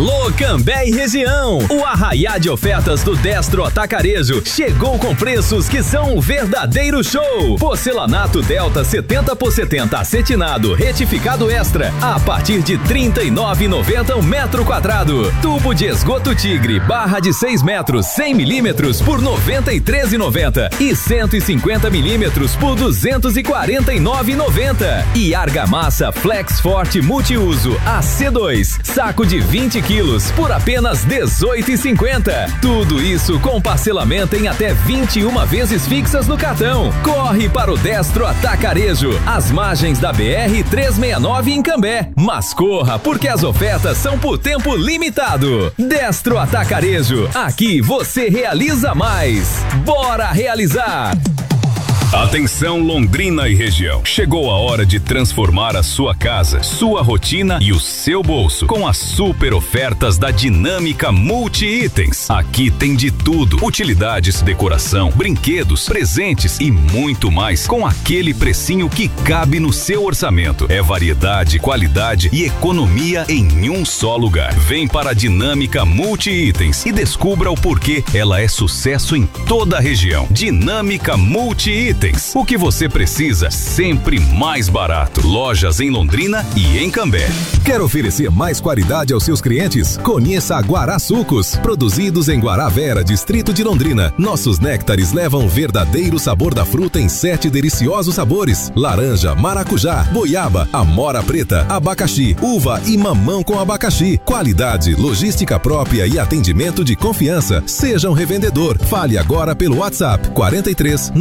Alô, Cambé e região! O arraiá de ofertas do Destro Atacarejo chegou com preços que são um verdadeiro show. Porcelanato Delta 70x70 acetinado retificado extra a partir de R$ 39,90 o metro quadrado. Tubo de esgoto Tigre barra de 6 metros 100 milímetros por R$ 93,90 e 150 milímetros por R$ 249,90. E argamassa Flex Forte Multiuso AC2 saco de 20 quilos por apenas R$ 18,50. Tudo isso com parcelamento em até 21 vezes fixas no cartão. Corre para o Destro Atacarejo, às margens da BR-369 em Cambé. Mas corra, porque as ofertas são por tempo limitado. Destro Atacarejo, aqui você realiza mais. Bora realizar! Atenção Londrina e região. Chegou a hora de transformar a sua casa, sua rotina e o seu bolso com as super ofertas da Dinâmica Multi-Itens. Aqui tem de tudo: utilidades, decoração, brinquedos, presentes e muito mais com aquele precinho que cabe no seu orçamento. É variedade, qualidade e economia em um só lugar. Vem para a Dinâmica Multi-Itens e descubra o porquê ela é sucesso em toda a região. Dinâmica Multi-Itens. O que você precisa, sempre mais barato. Lojas em Londrina e em Cambé. Quer oferecer mais qualidade aos seus clientes? Conheça a Guará Sucos. Produzidos em Guaravera, distrito de Londrina. Nossos néctares levam o verdadeiro sabor da fruta em 7 deliciosos sabores: laranja, maracujá, goiaba, amora preta, abacaxi, uva e mamão com abacaxi. Qualidade, logística própria e atendimento de confiança. Seja um revendedor. Fale agora pelo WhatsApp 43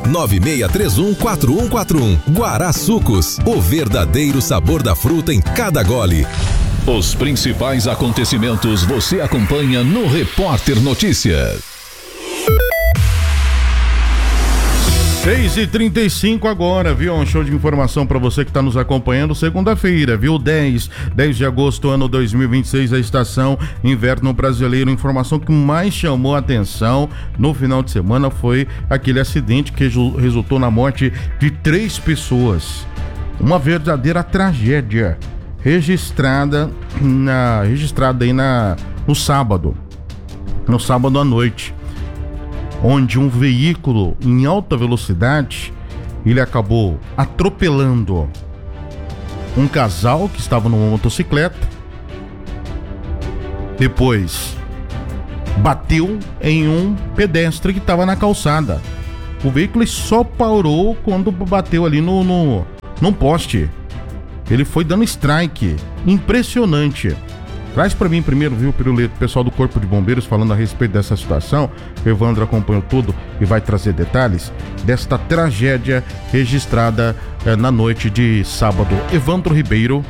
996314141. Guará Sucos, o verdadeiro sabor da fruta em cada gole. Os principais acontecimentos você acompanha no Repórter Notícias. 6h35 agora, viu? Um show de informação para você que está nos acompanhando. Segunda-feira, viu? 10 de agosto, ano 2026, a estação Inverno Brasileiro. Informação que mais chamou a atenção no final de semana foi aquele acidente que resultou na morte de 3 pessoas. Uma verdadeira tragédia registrada aí no sábado à noite, onde um veículo em alta velocidade, ele acabou atropelando um casal que estava numa motocicleta, depois bateu em um pedestre que estava na calçada. O veículo só parou quando bateu ali num poste. Ele foi dando strike, impressionante. Traz pra mim primeiro, viu, Piruleto, o pessoal do Corpo de Bombeiros falando a respeito dessa situação. O Evandro acompanhou tudo e vai trazer detalhes desta tragédia registrada na noite de sábado. Evandro Ribeiro.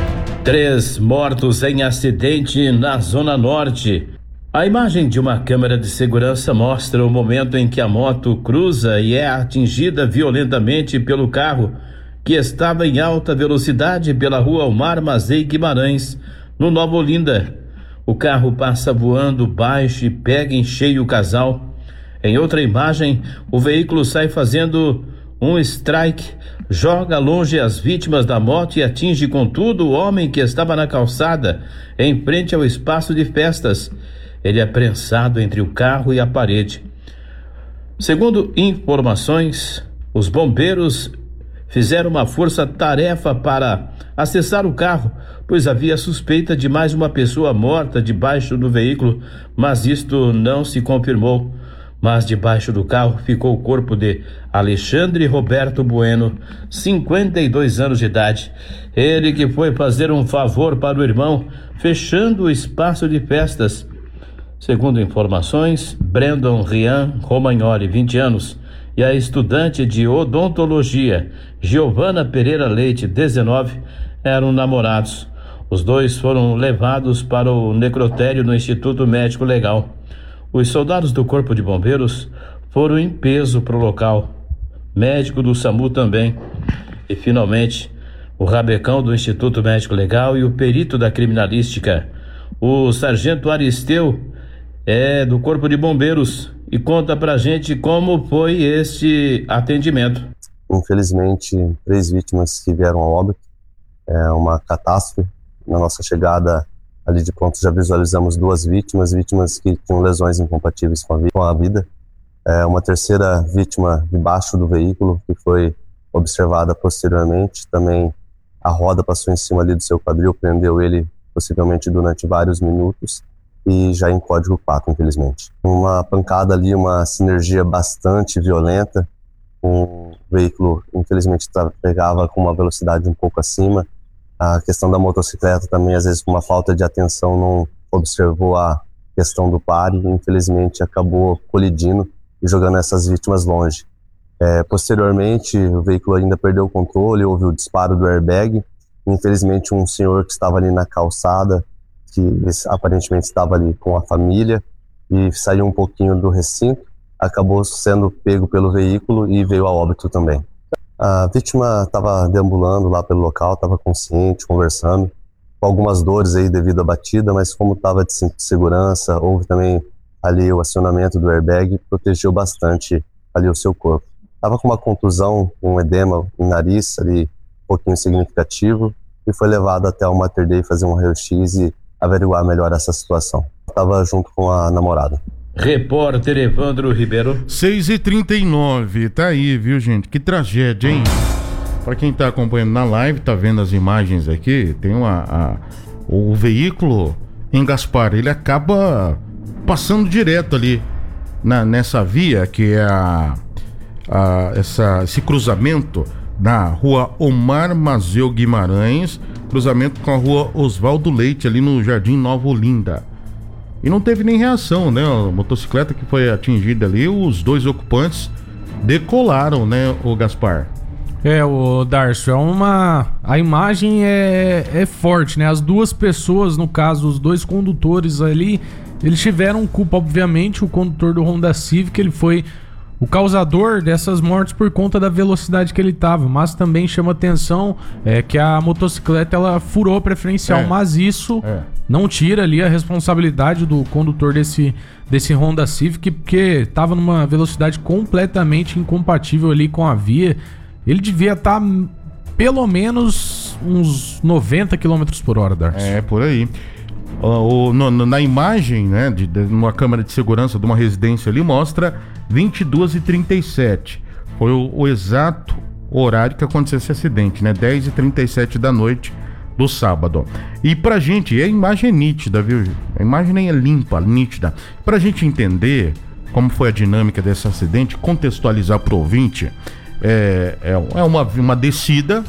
3 mortos em acidente na Zona Norte. A imagem de uma câmera de segurança mostra o momento em que a moto cruza e é atingida violentamente pelo carro que estava em alta velocidade pela rua Omar Mazei Guimarães, no Nova Olinda. O carro passa voando baixo e pega em cheio o casal. Em outra imagem, o veículo sai fazendo um strike, joga longe as vítimas da moto e atinge contudo o homem que estava na calçada, em frente ao espaço de festas. Ele é prensado entre o carro e a parede. Segundo informações, os bombeiros fizeram uma força-tarefa para acessar o carro, pois havia suspeita de mais uma pessoa morta debaixo do veículo, mas isto não se confirmou. Mas debaixo do carro ficou o corpo de Alexandre Roberto Bueno, 52 anos de idade. Ele que foi fazer um favor para o irmão, fechando o espaço de festas. Segundo informações, Brandon Rian Romagnoli, 20 anos, e a estudante de odontologia, Giovana Pereira Leite, 19, eram namorados. Os dois foram levados para o necrotério no Instituto Médico Legal. Os soldados do Corpo de Bombeiros foram em peso para o local. Médico do SAMU também. E, finalmente, o rabecão do Instituto Médico Legal e o perito da criminalística. O sargento Aristeu é do Corpo de Bombeiros e conta pra gente como foi este atendimento. Infelizmente, 3 vítimas que vieram a óbito. É uma catástrofe. Na nossa chegada, Ali de pronto já visualizamos 2 vítimas que tinham lesões incompatíveis com a vida. Uma terceira vítima debaixo do veículo, que foi observada posteriormente. Também a roda passou em cima ali do seu quadril, prendeu ele possivelmente durante vários minutos e já em código 4, infelizmente. Uma pancada ali, uma sinergia bastante violenta. O veículo, infelizmente, pegava com uma velocidade um pouco acima. A questão da motocicleta também, às vezes, com uma falta de atenção, não observou a questão do pare e, infelizmente, acabou colidindo e jogando essas vítimas longe. Posteriormente, o veículo ainda perdeu o controle, houve o disparo do airbag. Infelizmente, um senhor que estava ali na calçada, que aparentemente estava ali com a família e saiu um pouquinho do recinto, acabou sendo pego pelo veículo e veio a óbito também. A vítima estava deambulando lá pelo local, estava consciente, conversando, com algumas dores aí devido à batida, mas como estava de cinto de segurança, houve também ali o acionamento do airbag, protegeu bastante ali o seu corpo. Estava com uma contusão, um edema no nariz ali, um pouquinho significativo, e foi levado até o Mater Dei fazer um raio-x e averiguar melhor essa situação. Estava junto com a namorada. Repórter Evandro Ribeiro. 6h39, tá aí, viu, gente? Que tragédia, hein? Pra quem tá acompanhando na live, tá vendo as imagens aqui, tem o veículo em Gaspar, ele acaba passando direto ali nessa via, que é esse cruzamento na rua Omar Mazeu Guimarães, cruzamento com a rua Oswaldo Leite, ali no Jardim Nova Olinda. E não teve nem reação, né? A motocicleta que foi atingida ali, os 2 ocupantes decolaram, né, o Gaspar? O Darcio, a imagem é forte, né? As 2 pessoas, no caso, os 2 condutores ali, eles tiveram culpa, obviamente. O condutor do Honda Civic, ele foi o causador dessas mortes por conta da velocidade que ele estava, mas também chama atenção que a motocicleta ela furou a preferencial, mas isso não tira ali a responsabilidade do condutor desse Honda Civic, porque estava numa velocidade completamente incompatível ali com a via. Ele devia estar pelo menos uns 90 km por hora, Darcy. Por aí. Na imagem, né, de uma câmera de segurança de uma residência ali, mostra 22h37. Foi o exato horário que aconteceu esse acidente, né? 10h37 da noite do sábado. E pra gente, a imagem é nítida, viu? A imagem nem é limpa, nítida. Pra gente entender como foi a dinâmica desse acidente, contextualizar pro ouvinte, uma descida